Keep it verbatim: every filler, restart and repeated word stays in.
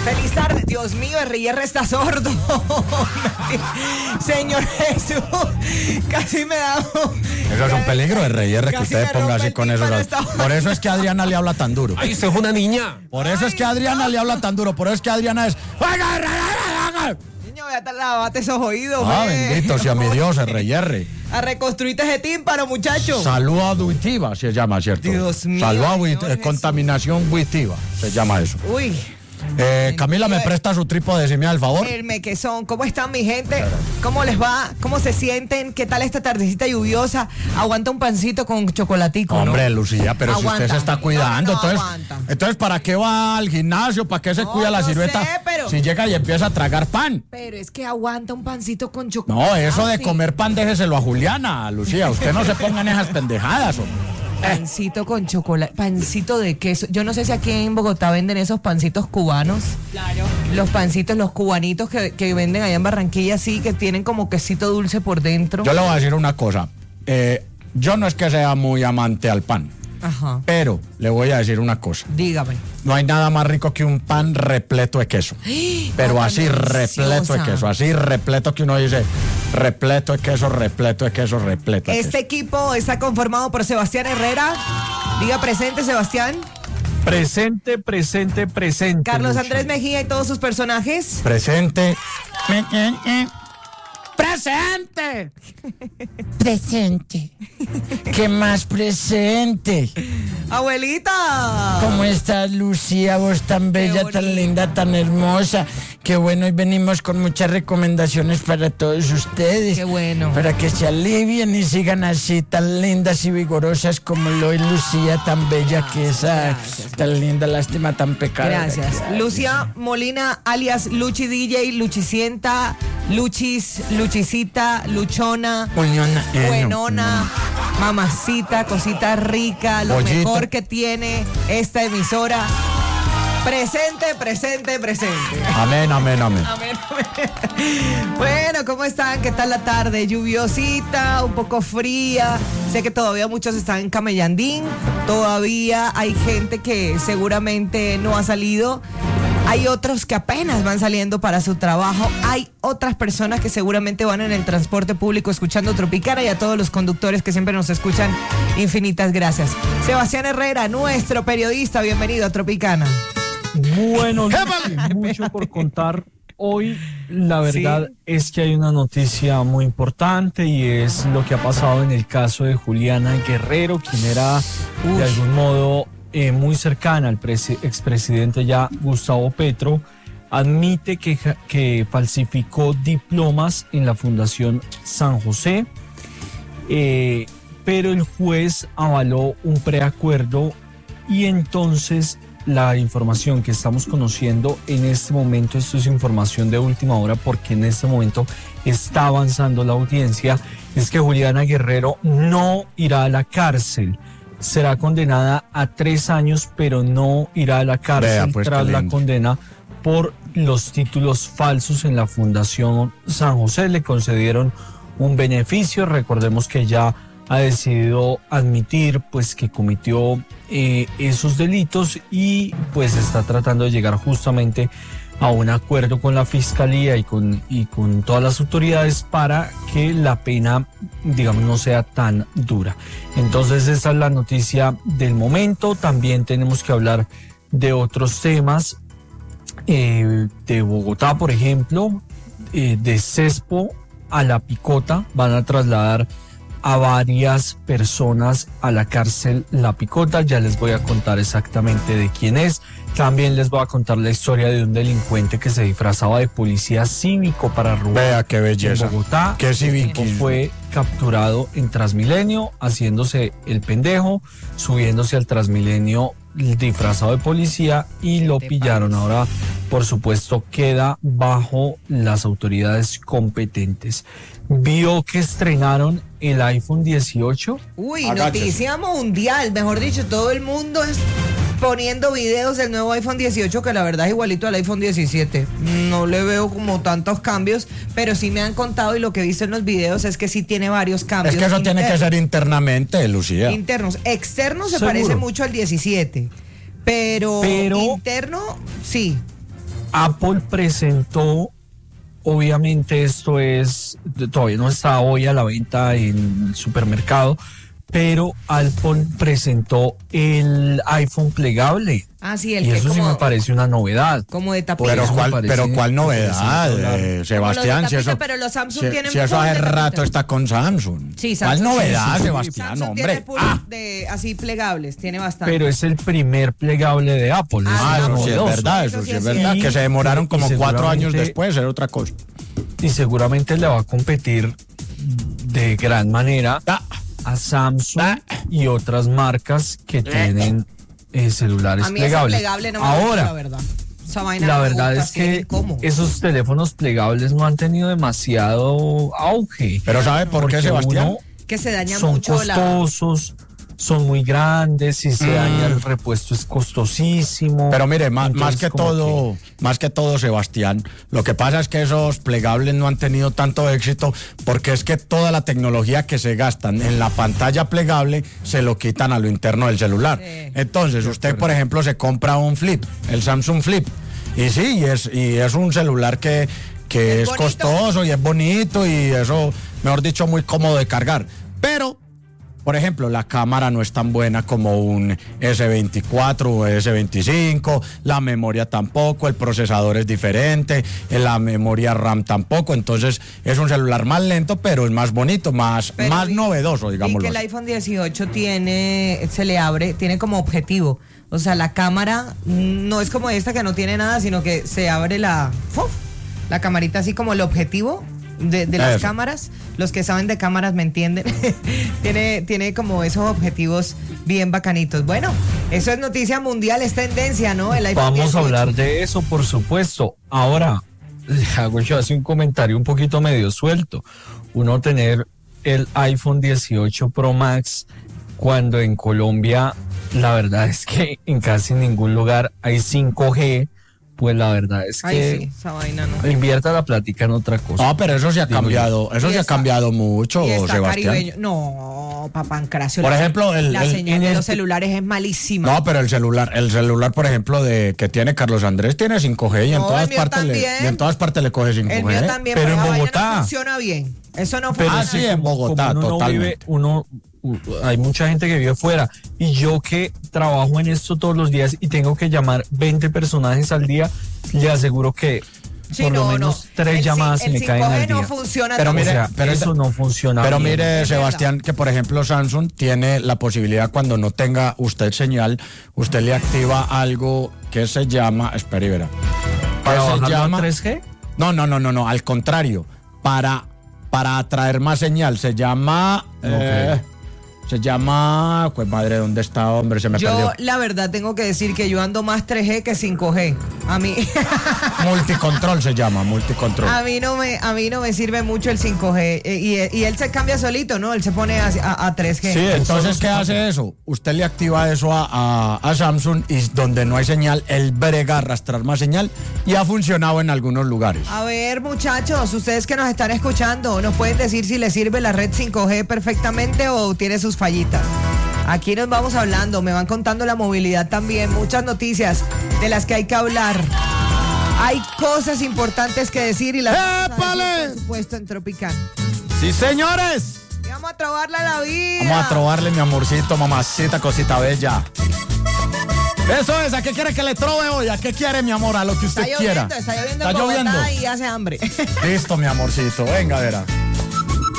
Feliz tarde. Dios mío, R y R está sordo. Señor Jesús, casi me da... Eso es un peligro, R y R, que usted ponga así con eso. Por eso es que Adriana le habla tan duro. Ay, usted es una niña. Por eso es que Adriana le habla tan duro. Por eso es que Adriana es... Niño, voy a lavarte esos oídos. Ah, güey. bendito sea mi Dios, R y R. A reconstruirte ese tímpano, muchacho. Salud auditiva se llama, ¿cierto? Dios mío, Salud Señor auditiva, Jesús. contaminación auditiva se llama eso. Uy. Eh, Camila, ¿me presta su trípode, si me da el favor? El mequezón. ¿Cómo están, mi gente? ¿Cómo les va? ¿Cómo se sienten? ¿Qué tal esta tardecita lluviosa? Aguanta un pancito con chocolatico, ¿no? Hombre, Lucía, pero Aguanta. si usted se está cuidando, No, no, no, entonces, aguanta. entonces ¿para qué va al gimnasio? ¿Para qué se No, cuida la yo silueta? sé, pero- Si llega y empieza a tragar pan. Pero es que aguanta un pancito con chocolate. No, eso de sí. comer pan déjeselo a Juliana, Lucía. Usted no se ponga en esas pendejadas, hombre. Pancito con chocolate, pancito de queso. Yo no sé si aquí en Bogotá venden esos pancitos cubanos. Claro. Los pancitos, los cubanitos que, que venden allá en Barranquilla, sí, que tienen como quesito dulce por dentro. Yo le voy a decir una cosa. Eh, yo no es que sea muy amante al pan, Ajá. pero le voy a decir una cosa. Dígame. No hay nada más rico que un pan repleto de queso. Pero Cosa así repleto de deliciosa. queso, así repleto que uno dice, repleto de queso, repleto de queso, repleto de Este queso. equipo está conformado por Sebastián Herrera. Diga presente, Sebastián. Presente, presente, presente. Carlos Lucho. Andrés Mejía y todos sus personajes. Presente. ¡Presente! Presente. ¿Qué más presente? Abuelita. ¿Cómo estás, Lucía? Vos tan bella, tan bonita. linda, tan hermosa. Qué bueno, hoy venimos con muchas recomendaciones para todos ustedes. Qué bueno. Para que se alivien y sigan así, tan lindas y vigorosas como lo es Lucía, tan bella que es. ah, gracias. Tan linda, lástima, tan pecadora. Gracias. Lucia Molina, alias Luchi D J, Luchicienta, Luchis, Luchicita, Luchona, Buenona, eh, no, buenona, mamacita, cosita rica, lo Pollito. mejor que tiene esta emisora. Presente, presente, presente. Amén, amén, amén. Amén, amén. Bueno, ¿cómo están? ¿Qué tal la tarde? Lluviosita, un poco fría. Sé que todavía muchos están en Camellandín. Todavía hay gente que seguramente no ha salido. Hay otros que apenas van saliendo para su trabajo. Hay otras personas que seguramente van en el transporte público escuchando Tropicana, y a todos los conductores que siempre nos escuchan, infinitas gracias. Sebastián Herrera, nuestro periodista, bienvenido a Tropicana. Bueno, Lucho, mucho por contar. Hoy la verdad Sí. es que hay una noticia muy importante y es lo que ha pasado en el caso de Juliana Guerrero, quien era Uy. de algún modo eh, muy cercana al presi- expresidente ya Gustavo Petro. Admite que, ja- que falsificó diplomas en la Fundación San José, eh, pero el juez avaló un preacuerdo y entonces la información que estamos conociendo en este momento, esto es información de última hora porque en este momento está avanzando la audiencia, es que Juliana Guerrero no irá a la cárcel. Será condenada a tres años, pero no irá a la cárcel Vea, pues, tras qué la lindo. condena por los títulos falsos en la Fundación San José. Le concedieron un beneficio. Recordemos que ya ha decidido admitir pues que cometió eh, esos delitos y pues está tratando de llegar justamente a un acuerdo con la fiscalía y con, y con todas las autoridades para que la pena, digamos, no sea tan dura. Entonces esa es la noticia del momento. También tenemos que hablar de otros temas, eh, de Bogotá, por ejemplo, eh, de Cespo a La Picota. Van a trasladar a varias personas a la cárcel La Picota. Ya les voy a contar exactamente de quién es. También les voy a contar la historia de un delincuente que se disfrazaba de policía cívico para robar Vea qué belleza. en Bogotá. Qué civiquismo. Fue capturado en Transmilenio haciéndose el pendejo, subiéndose al Transmilenio disfrazado de policía y lo pillaron. Ahora, por supuesto, queda bajo las autoridades competentes. Vio que estrenaron el iPhone dieciocho. Uy, Agáchese. noticia mundial. Mejor dicho, todo el mundo es poniendo videos del nuevo iPhone dieciocho, que la verdad es igualito al iPhone diecisiete. No le veo como tantos cambios, pero sí me han contado, y lo que he visto en los videos es que sí tiene varios cambios. Es que eso tiene que ser internamente, Lucía. internos. Externos se Seguro. parece mucho al diecisiete, pero, Pero- interno, sí. Apple presentó, obviamente esto es, todavía no está hoy a la venta en el supermercado, pero Apple presentó el iPhone plegable. Ah, sí, el y que eso como, sí me parece una novedad. Como de tapita. Pero cuál, parece- pero cuál novedad, eh, Sebastián, si tapita, eso, pero los Samsung si, tienen si eso full hace de tapita. rato está con Samsung. Sí, ¿Cuál Samsung, novedad, sí, sí, Sebastián, Samsung hombre? tiene full Ah, de así plegables, tiene bastante. Pero es el primer plegable de Apple. Ah, es ah, eso sí es novedoso. verdad, Eso eso sí sí es es verdad, cierto. que se demoraron Y- como y cuatro años seguramente- después, era otra cosa. Y seguramente le va a competir de gran manera Ah, a Samsung Ah. y otras marcas que tienen eh, celulares a mí ese plegables. plegable no me gusta, Ahora, la verdad. Esa vaina la no me verdad gusta, es así bien que incómodo. esos teléfonos plegables no han tenido demasiado auge. pero ¿sabe por qué, Porque Sebastián? uno, que se daña son mucho la... costosos, son muy grandes, y se Mm. daña el repuesto es costosísimo. Pero mire, más, Entonces, más que como todo, más que todo, Sebastián, lo que pasa es que esos plegables no han tenido tanto éxito porque es que toda la tecnología que se gastan en la pantalla plegable se lo quitan a lo interno del celular. Sí. Entonces, usted, por ejemplo, se compra un Flip, el Samsung Flip, y sí, y es, y es un celular que, que Es es, bonito. costoso y es bonito y eso, mejor dicho, muy cómodo de cargar. Pero por ejemplo, la cámara no es tan buena como un ese veinticuatro o ese veinticinco, la memoria tampoco, el procesador es diferente, la memoria RAM tampoco, entonces es un celular más lento, pero es más bonito, más, Pero más vi- novedoso, vi digámoslo que el así. iPhone dieciocho tiene, se le abre, tiene como objetivo. O sea, la cámara no es como esta que no tiene nada, sino que se abre la, ¡fuf! La camarita así como el objetivo de, de las Eso. cámaras. Los que saben de cámaras me entienden. tiene, tiene como esos objetivos bien bacanitos. Bueno, eso es noticia mundial, es tendencia, ¿no? El iPhone Vamos a dieciocho. hablar de eso, por supuesto. Ahora, le hago yo así un comentario un poquito medio suelto. Uno tener el iPhone dieciocho Pro Max cuando en Colombia la verdad es que en casi ningún lugar hay cinco G, pues la verdad es Ay, que sí, esa vaina no. invierta la plática en otra cosa. No, pero eso se ha Digo cambiado, eso Y se ha está- cambiado mucho, Y está Sebastián. caribeño. No, Papancracio. Por la- ejemplo, el- la el- señal en de el- los celulares es malísima. No, pero el celular, el celular, por ejemplo, de que tiene Carlos Andrés tiene cinco G y en No, todas el mío partes le, también. y en todas partes le coge cinco G. El mío también, Pero pero, en esa vaina Bogotá. no funciona bien. Eso no Pero funciona. Ah, sí, en Bogotá, como uno no totalmente. vive, uno, u- hay mucha gente que vive fuera, y yo que trabajo en esto todos los días y tengo que llamar veinte personajes al día, le aseguro que Sí, por lo no, menos no. tres El llamadas cin- se me el caen cinco G al día. no funciona Pero tan mire, o sea, pero eso esta- no funciona Pero bien. mire, Es Sebastián, que por ejemplo Samsung tiene la posibilidad cuando no tenga usted señal, usted le activa algo que se llama, espera y verá. ¿Para que se bajarlo llama- a tres G? No, no, no, no, no, al contrario, para, para atraer más señal, se llama, eh, se llama, pues madre, ¿dónde está, hombre? Se me Yo, perdió. la verdad, tengo que decir que yo ando más tres G que cinco G. A mí, Multicontrol se llama, multicontrol. a mí no me, a mí no me sirve mucho el cinco G. Eh, Y, y él se cambia solito, ¿no? Él se pone a, a- a tres G. Sí, entonces, ¿qué hace eso? Usted le activa eso a, a- a Samsung y donde no hay señal, él brega a arrastrar más señal y ha funcionado en algunos lugares. A ver, muchachos, ustedes que nos están escuchando, ¿nos pueden decir si les sirve la red cinco G perfectamente o tiene sus fallitas? Aquí nos vamos hablando, me van contando la movilidad también, muchas noticias de las que hay que hablar. Hay cosas importantes que decir y las vamos a ¡Épale! decir, por supuesto, en Tropical. ¡Sí, señores! Y vamos a trobarla a la vida. Vamos a trobarle, mi amorcito, mamacita, cosita bella. Eso es, ¿a qué quiere que le trove hoy? ¿A qué quiere, mi amor? A lo que usted Está quiera. lloviendo, está lloviendo Está en Bogotá lloviendo. y hace hambre. Listo, mi amorcito, venga, verá.